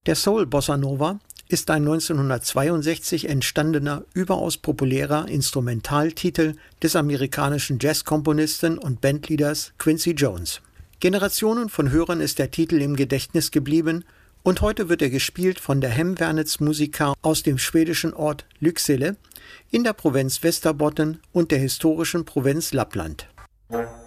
Der Soul Bossa Nova ist ein 1962 entstandener, überaus populärer Instrumentaltitel des amerikanischen Jazzkomponisten und Bandleaders Quincy Jones. Generationen von Hörern ist der Titel im Gedächtnis geblieben und heute wird er gespielt von der Hemvernets-Musiker aus dem schwedischen Ort Lycksele in der Provinz Västerbotten und der historischen Provinz Lappland.